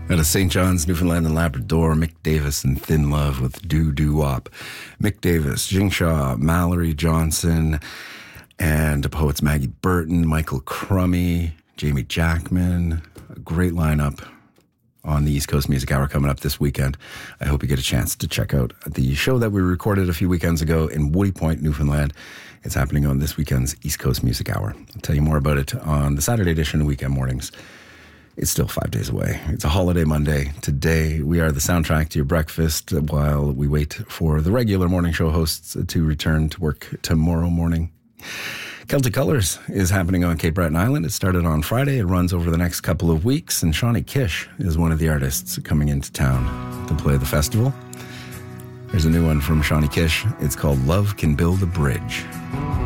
Out of St. John's, Newfoundland and Labrador, Mick Davis and Thin Love with Doo Doo Wop. Mick Davis, Jing Shaw, Mallory Johnson, and poets Maggie Burton, Michael Crummy, Jamie Jackman. A great lineup on the East Coast Music Hour coming up this weekend. I hope you get a chance to check out the show that we recorded a few weekends ago in Woody Point, Newfoundland. It's happening on this weekend's East Coast Music Hour. I'll tell you more about it on the Saturday edition of Weekend Mornings. It's still 5 days away. It's a holiday Monday. Today, we are the soundtrack to your breakfast while we wait for the regular morning show hosts to return to work tomorrow morning. Celtic Colors is happening on Cape Breton Island. It started on Friday. It runs over the next couple of weeks. And Shawnee Kish is one of the artists coming into town to play the festival. There's a new one from Shawnee Kish. It's called Love Can Build a Bridge.